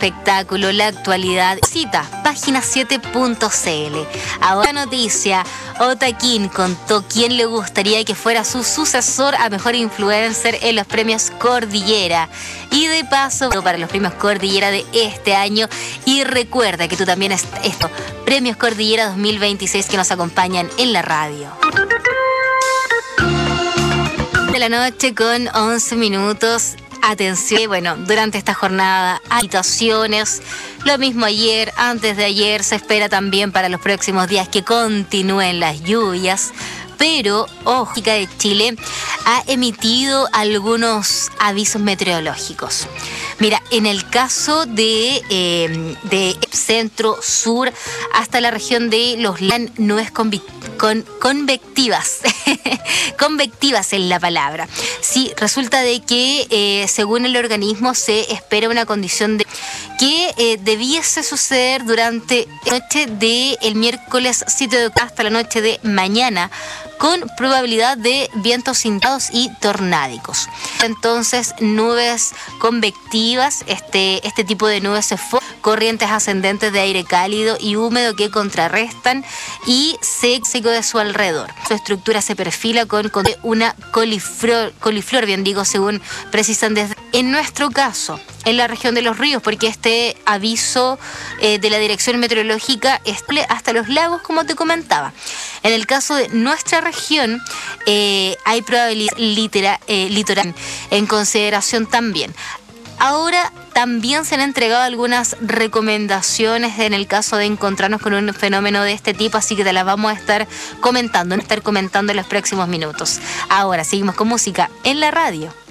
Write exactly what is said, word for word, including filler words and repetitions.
espectáculo, la actualidad. Cita página siete punto c l. Ahora noticia, Otaquín contó quién le gustaría que fuera su sucesor a Mejor Influencer en los premios Cordillera. Y de paso, para los premios Cordillera de este año. Y recuerda que tú también es esto, Premios Cordillera dos mil veintiséis que nos acompañan en la radio. De la noche con once minutos. Atención, bueno, durante esta jornada hay situaciones, lo mismo ayer, antes de ayer, se espera también para los próximos días que continúen las lluvias, pero ojo, de Chile ha emitido algunos avisos meteorológicos. Mira, en el caso de, eh, de centro sur hasta la región de los lagos no es convi- con convectivas, convectivas es la palabra. Sí, resulta de que eh, según el organismo se espera una condición de que eh, debiese suceder durante la noche del miércoles siete de octubre hasta la noche de mañana, con probabilidad de vientos intensos y tornádicos. Entonces, nubes convectivas, este, este tipo de nubes se forman, corrientes ascendentes de aire cálido y húmedo que contrarrestan y seco de su alrededor. Su estructura se perfila con, con una coliflor, coliflor, bien digo, según precisan desde... En nuestro caso, en la región de los ríos, porque este aviso eh, de la Dirección Meteorológica es hasta los lagos, como te comentaba. En el caso de nuestra región, eh, hay probabilidad litera, eh, litoral en consideración también. Ahora también se han entregado algunas recomendaciones en el caso de encontrarnos con un fenómeno de este tipo, así que te las vamos a estar comentando, a estar comentando en los próximos minutos. Ahora seguimos con música en la radio.